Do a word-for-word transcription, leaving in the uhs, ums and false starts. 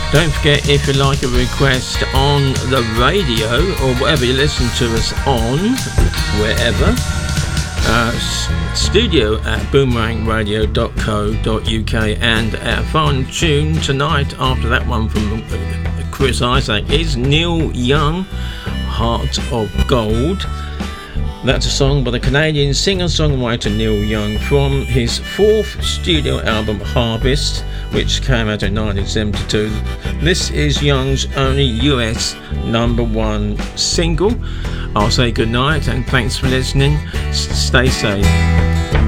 Don't forget, if you like a request on the radio or whatever you listen to us on, wherever, uh, studio at boomerang radio dot co dot uk, and our fun tune tonight after that one from Chris Isaak is Neil Young, Heart of Gold. That's a song by the Canadian singer-songwriter Neil Young from his fourth studio album Harvest, which came out in nineteen seventy-two. This is Young's only U S number one single. I'll say good night and thanks for listening. S- stay safe.